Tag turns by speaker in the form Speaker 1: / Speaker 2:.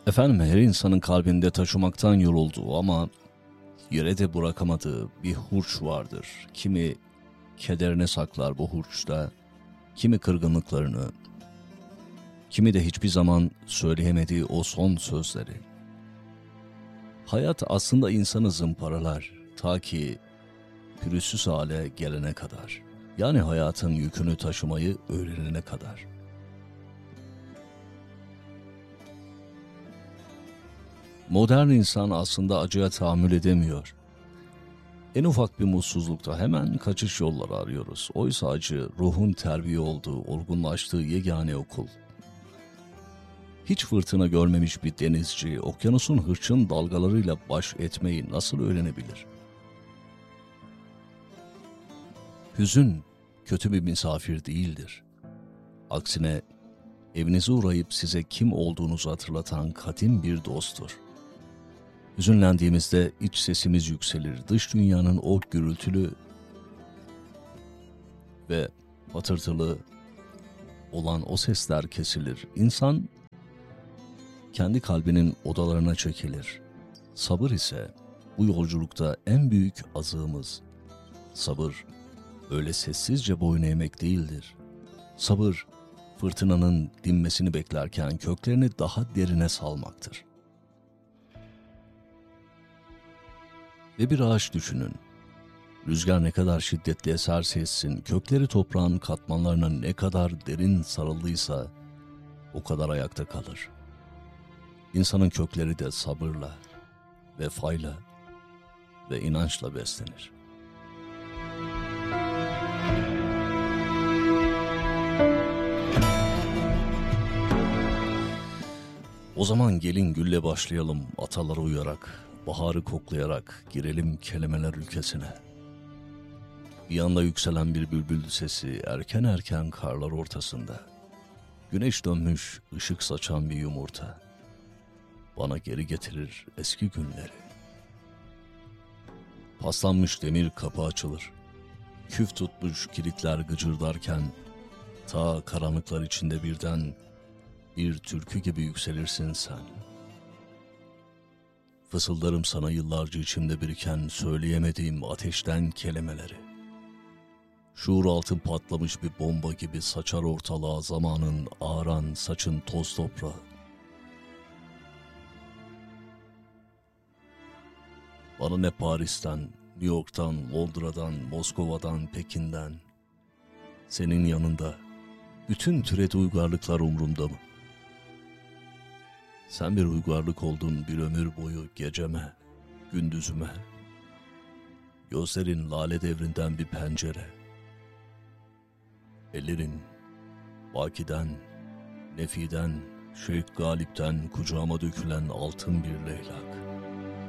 Speaker 1: Efendim, her insanın kalbinde taşımaktan yorulduğu ama yere de bırakamadığı bir hurç vardır. Kimi kederine saklar bu hurçta, kimi kırgınlıklarını, kimi de hiçbir zaman söyleyemediği o son sözleri. Hayat aslında insanı zımparalar ta ki pürüzsüz hale gelene kadar. Yani hayatın yükünü taşımayı öğrenene kadar. Modern insan aslında acıya tahammül edemiyor. En ufak bir mutsuzlukta hemen kaçış yolları arıyoruz. Oysa acı, ruhun terbiye olduğu, olgunlaştığı yegane okul. Hiç fırtına görmemiş bir denizci, okyanusun hırçın dalgalarıyla baş etmeyi nasıl öğrenebilir? Hüzün, kötü bir misafir değildir. Aksine, evinize uğrayıp size kim olduğunuzu hatırlatan kadim bir dosttur. Hüzünlendiğimizde iç sesimiz yükselir, dış dünyanın o gürültülü ve patırtılı olan o sesler kesilir. İnsan kendi kalbinin odalarına çekilir. Sabır ise bu yolculukta en büyük azığımız. Sabır öyle sessizce boyun eğmek değildir. Sabır fırtınanın dinmesini beklerken köklerini daha derine salmaktır. Ve bir ağaç düşünün. Rüzgar ne kadar şiddetli eserse etsin, kökleri toprağın katmanlarına ne kadar derin sarıldıysa o kadar ayakta kalır. İnsanın kökleri de sabırla, vefayla ve inançla beslenir. O zaman gelin gülle başlayalım, atalara uyarak, baharı koklayarak girelim kelimeler ülkesine. Bir yanda yükselen bir bülbül sesi erken erken karlar ortasında. Güneş dönmüş ışık saçan bir yumurta. Bana geri getirir eski günleri. Paslanmış demir kapı açılır. Küf tutmuş kilitler gıcırdarken ta karanlıklar içinde birden bir türkü gibi yükselirsin sen. Fısıldarım sana yıllarca içimde biriken söyleyemediğim ateşten kelimeleri. Şuur altın patlamış bir bomba gibi saçar ortalığa zamanın ağaran saçın toz toprağı. Bana ne Paris'ten, New York'tan, Londra'dan, Moskova'dan, Pekin'den, senin yanında bütün türedi uygarlıklar umrumda mı? Sen bir uygarlık oldun bir ömür boyu geceme, gündüzüme. Gözlerin lale devrinden bir pencere. Ellerin Baki'den, Nefi'den, Şeyh Galip'ten kucağıma dökülen altın bir leylak.